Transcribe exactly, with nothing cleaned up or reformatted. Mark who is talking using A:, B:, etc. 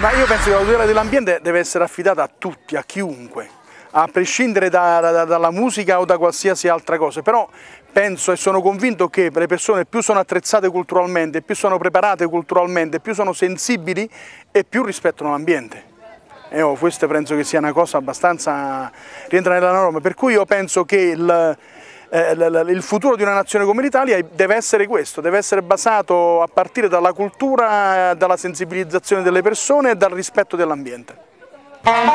A: Ma io penso che la tutela dell'ambiente deve essere affidata a tutti, a chiunque, a prescindere da, da, dalla musica o da qualsiasi altra cosa, però penso e sono convinto che le persone più sono attrezzate culturalmente, più sono preparate culturalmente, più sono sensibili e più rispettano l'ambiente. E oh, questo penso che sia una cosa abbastanza, rientra nella norma, per cui io penso che il, eh, il futuro di una nazione come l'Italia deve essere questo, deve essere basato a partire dalla cultura, dalla sensibilizzazione delle persone e dal rispetto dell'ambiente.